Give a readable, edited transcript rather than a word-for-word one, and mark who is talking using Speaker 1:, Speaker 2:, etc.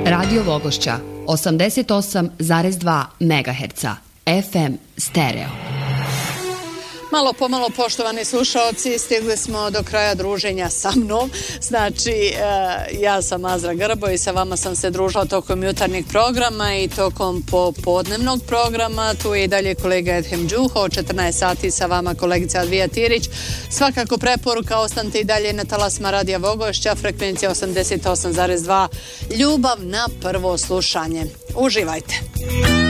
Speaker 1: Radio Vogošća 88,2 MHz FM stereo.
Speaker 2: Malo pomalo, poštovani slušaoci, stigli smo do kraja druženja sa mnom. Znači, ja sam Azra Grbo i sa vama sam se družila tokom jutarnjeg programa i tokom popodnevnog programa. Tu je i dalje kolega Edhem Đuho, 14 sati sa vama kolegica Advija Tirić. Svakako preporuka, ostanite i dalje na talasima Radija Vogošća, frekvencija 88,2. Ljubav na prvo slušanje. Uživajte.